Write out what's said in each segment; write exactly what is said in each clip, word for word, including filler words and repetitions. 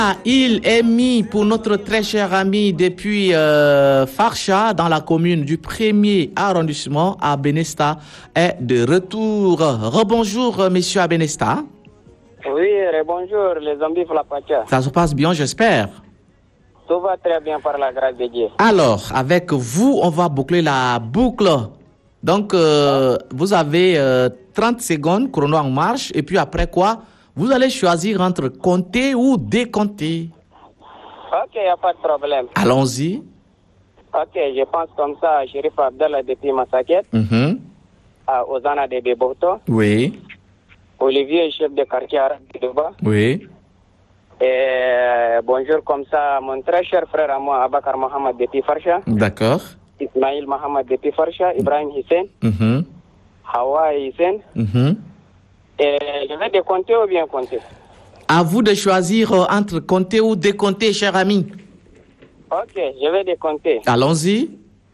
Il est mis pour notre très cher ami depuis euh, Farsha, dans la commune du premier arrondissement à Benesta, est de retour. Rebonjour, monsieur à Benesta. Oui, bonjour, les zombies pour la Pacha. Ça se passe bien, j'espère. Tout va très bien par la grâce de Dieu. Alors, avec vous, on va boucler la boucle. Donc, euh, vous avez euh, trente secondes, chrono en marche, et puis après quoi, vous allez choisir entre compter ou décompter. Ok, il n'y a pas de problème. Allons-y. Ok, je pense comme ça à Chérif Abdallah depuis Massaquette, Mm-hmm. à Ozana de Beboto, Oui, Olivier, chef de quartier arabe de Duba. oui. Et bonjour comme ça à mon très cher frère à moi, Abakar Mohamed depuis Farsha, D'accord. Ismail Mohamed depuis Farsha, Ibrahim Hussein, Mm-hmm. Hawa Hussein. Mm-hmm. Et je vais décompter ou bien compter? À vous de choisir euh, entre compter ou décompter, cher ami. Ok, je vais décompter. Allons-y.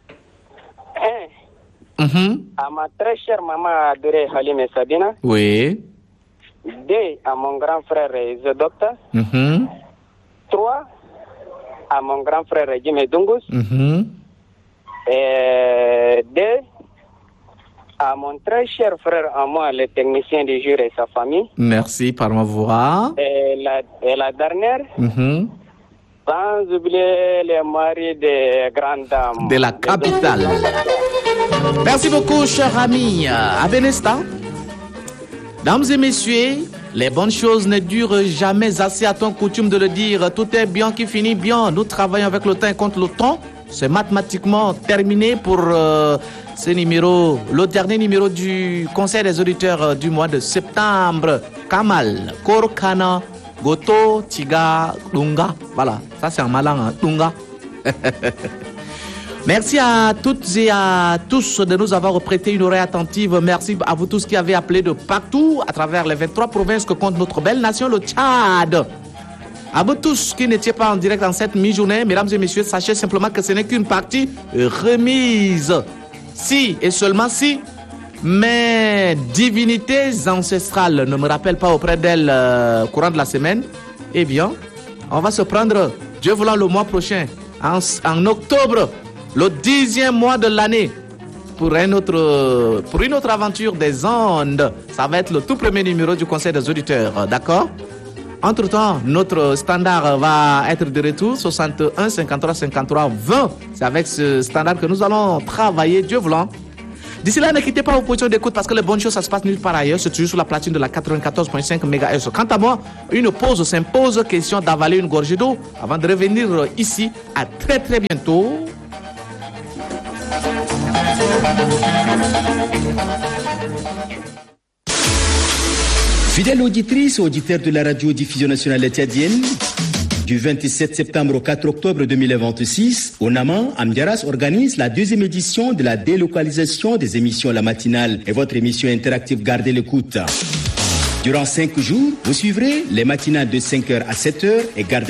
Un, Mm-hmm. à ma très chère maman adorée Halim et Sabina. Oui. Deux, à mon grand frère The Doctor. Mm-hmm. Trois, à mon grand frère Jimé Dungus. Mm-hmm. Et deux, à mon très cher frère à moi, le technicien du jour et sa famille. Merci par ma voix. Et la, et la dernière, Mm-hmm. sans oublier les maris des grandes dames. De la capitale. Merci beaucoup, cher ami. À Benesta. Dames et messieurs, les bonnes choses ne durent jamais assez, à ton coutume de le dire. Tout est bien qui finit bien. Nous travaillons avec le temps et contre le temps. C'est mathématiquement terminé pour euh, ce numéro, le dernier numéro du Conseil des auditeurs euh, du mois de septembre. Kamal, Korkana, Goto, Tiga, Dunga. Voilà, ça c'est en malang, hein, Dunga. Merci à toutes et à tous de nous avoir prêté une oreille attentive. Merci à vous tous qui avez appelé de partout à travers les vingt-trois provinces que compte notre belle nation, le Tchad. À vous tous qui n'étiez pas en direct en cette mi-journée, mesdames et messieurs, sachez simplement que ce n'est qu'une partie remise. Si et seulement si mes divinités ancestrales ne me rappellent pas auprès d'elles euh, au courant de la semaine, eh bien, on va se prendre, Dieu voulant, le mois prochain, en, en octobre, le dixième mois de l'année, pour, un autre, pour une autre aventure des ondes. Ça va être le tout premier numéro du Conseil des auditeurs, d'accord? Entre-temps, notre standard va être de retour, soixante-et-un, cinquante-trois, cinquante-trois, vingt. C'est avec ce standard que nous allons travailler, Dieu voulant. D'ici là, ne quittez pas vos positions d'écoute parce que les bonnes choses, ça se passe nulle part ailleurs. C'est toujours sur la platine de la quatre-vingt-quatorze virgule cinq mégahertz. Quant à moi, une pause s'impose, question d'avaler une gorgée d'eau avant de revenir ici. À très très bientôt. Fidèles auditrices et auditeurs de la radio-diffusion nationale tchadienne, du vingt-sept septembre au quatre octobre deux mille vingt-six, Onama Amdiaras organise la deuxième édition de la délocalisation des émissions La Matinale et votre émission interactive Gardez l'écoute. Durant cinq jours, vous suivrez les matinales de cinq heures à sept heures et Gardez